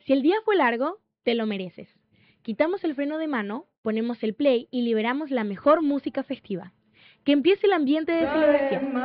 Si el día fue largo, te lo mereces. Quitamos el freno de mano, ponemos el play y liberamos la mejor música festiva. Que empiece el ambiente de celebración.